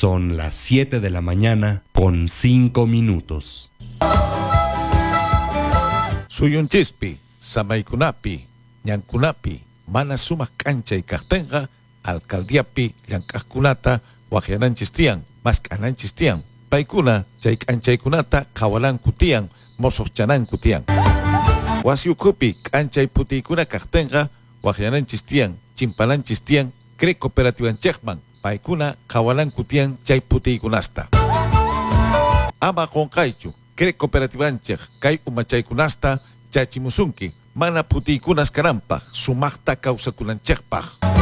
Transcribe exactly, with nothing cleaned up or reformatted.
Son las siete de la mañana con cinco minutos. Suyunchispi, samaykunapi, ñankunapi, mana sumas cancha y cartenga, alcaldiapi, llankaskunata, wajiananchis tiyan, maskananchis tiyan, paikuna, chay canchaykunata, kawalan kutiyan, mosochanan kutiyan. Wasiukupi, cancha y putikuna cartenga, wajiananchis tiyan, chimpalanchis tiyan, cre cooperativan chekman, paikuna, kawalan kutiyan, chay putikunasta. Ama konkaichu, cre cooperativan chek, kay umachaykunasta, chachimusunki, mana putikunas karampaj, sumakta kausakunanchekpaj.